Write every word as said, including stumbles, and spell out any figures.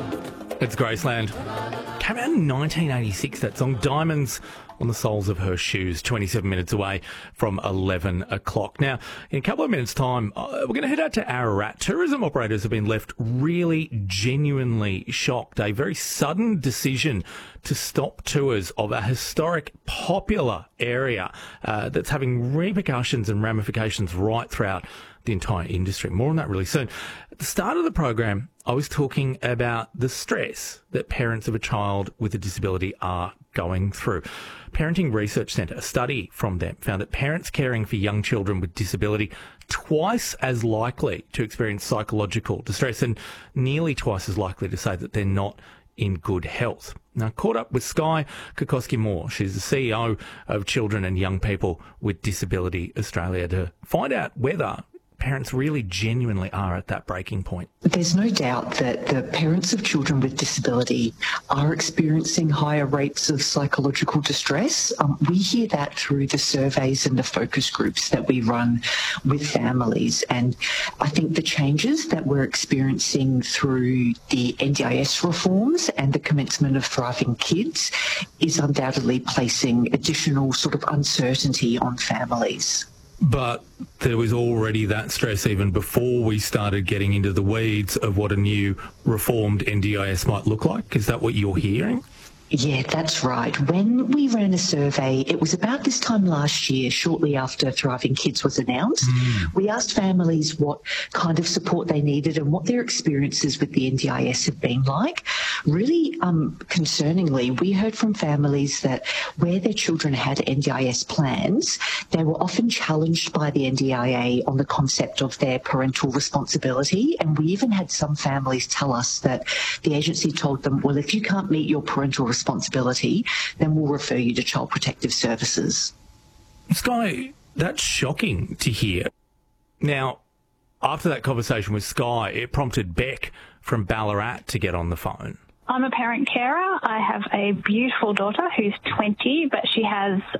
It's Graceland. Came out in nineteen eighty-six, that song. Diamonds on the soles of her shoes, twenty-seven minutes away from eleven o'clock. Now, in a couple of minutes' time, uh, we're going to head out to Ararat. Tourism operators have been left really genuinely shocked. A very sudden decision to stop tours of a historic, popular area uh, that's having repercussions and ramifications right throughout the entire industry. More on that really soon. At the start of the program, I was talking about the stress that parents of a child with a disability are going through. Parenting Research Centre, a study from them, found that parents caring for young children with disability twice as likely to experience psychological distress and nearly twice as likely to say that they're not in good health. Now, I caught up with Skye Kokoski-Moore. She's the C E O of Children and Young People with Disability Australia, to find out whether parents really genuinely are at that breaking point. There's no doubt that the parents of children with disability are experiencing higher rates of psychological distress. Um, we hear that through the surveys and the focus groups that we run with families. And I think the changes that we're experiencing through the N D I S reforms and the commencement of Thriving Kids is undoubtedly placing additional sort of uncertainty on families. But there was already that stress even before we started getting into the weeds of what a new reformed N D I S might look like. Is that what you're hearing? Yeah, that's right. When we ran a survey, it was about this time last year, shortly after Thriving Kids was announced. Mm. We asked families what kind of support they needed and what their experiences with the N D I S have been like. Really um, concerningly, we heard from families that where their children had N D I S plans, they were often challenged by the N D I A on the concept of their parental responsibility. And we even had some families tell us that the agency told them, well, if you can't meet your parental responsibility, responsibility, then we'll refer you to Child Protective Services. Skye, that's shocking to hear. Now, after that conversation with Skye, it prompted Beck from Ballarat to get on the phone. I'm a parent carer. I have a beautiful daughter who's twenty, but she has